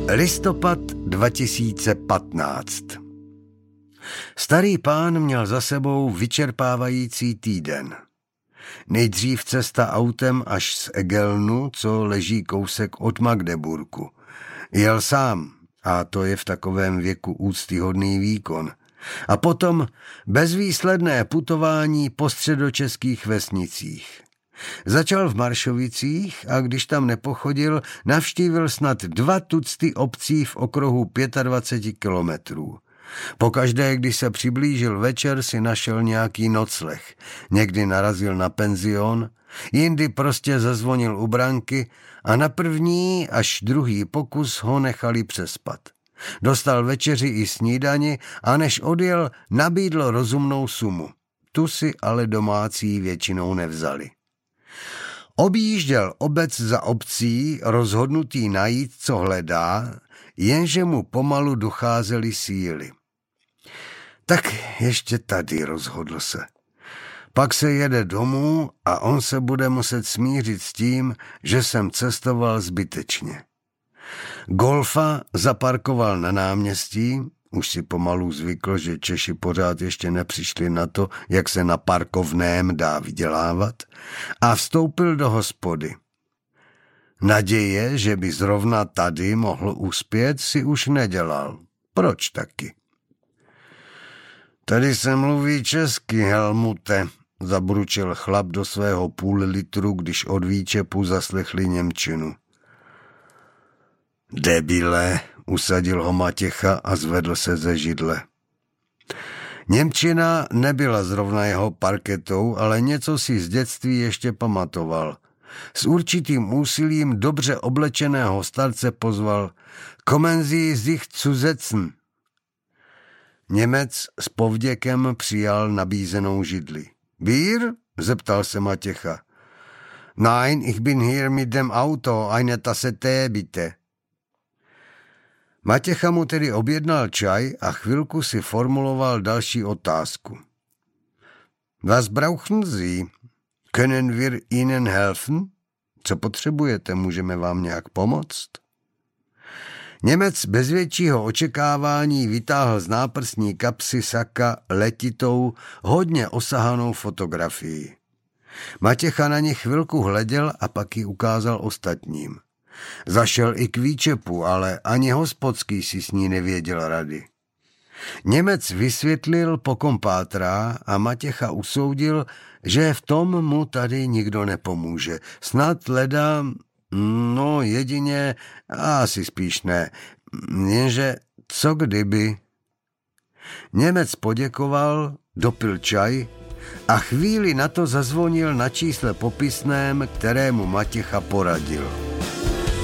Listopad 2015. Starý pán měl za sebou vyčerpávající týden. Nejdřív cesta autem až z Egelnu, co leží kousek od Magdeburku. Jel sám, a to je v takovém věku úctyhodný výkon. A potom bezvýsledné putování po středočeských vesnicích. Začal v Maršovicích a když tam nepochodil, navštívil snad 2 tucty obcí v okruhu 25 kilometrů. Pokaždé, když se přiblížil večer, si našel nějaký nocleh. Někdy narazil na penzion, jindy prostě zazvonil u branky a na první až druhý pokus ho nechali přespat. Dostal večeři i snídani a než odjel, nabídl rozumnou sumu. Tu si ale domácí většinou nevzali. Objížděl obec za obcí, rozhodnutý najít, co hledá, jenže mu pomalu docházely síly. Tak ještě tady, rozhodl se. Pak se jede domů a on se bude muset smířit s tím, že jsem cestoval zbytečně. Golfa zaparkoval na náměstí, už si pomalu zvykl, že Češi pořád ještě nepřišli na to, jak se na parkovném dá vydělávat, a vstoupil do hospody. Naděje, že by zrovna tady mohl uspět, si už nedělal. Proč taky? Tady se mluví česky, Helmute, zabručil chlap do svého půl litru, když od výčepu zaslechli němčinu. Debile, usadil ho Matěcha a zvedl se ze židle. Němčina nebyla zrovna jeho parketou, ale něco si z dětství ještě pamatoval. S určitým úsilím dobře oblečeného starce pozval Kommen Sie sich zu setzen. Němec s povděkem přijal nabízenou židli. Bier? Zeptal se Matěcha. Nein, ich bin hier mit dem Auto, eine Tasse Tee bitte. Matěcha mu tedy objednal čaj a chvilku si formuloval další otázku. Was brauchen Sie? Können wir Ihnen helfen? Co potřebujete, můžeme vám nějak pomoct? Němec bez většího očekávání vytáhl z náprsní kapsy saka letitou, hodně osahanou fotografii. Matěcha na ní chvilku hleděl a pak ji ukázal ostatním. Zašel i k výčepu, ale ani hospodský si s ní nevěděl rady. Němec vysvětlil, po kom pátrá, a Matěcha usoudil, že v tom mu tady nikdo nepomůže. Snad leda, no jedině, asi spíš ne, jenže co kdyby. Němec poděkoval, dopil čaj a chvíli na to zazvonil na čísle popisném, kterému Matěcha poradil.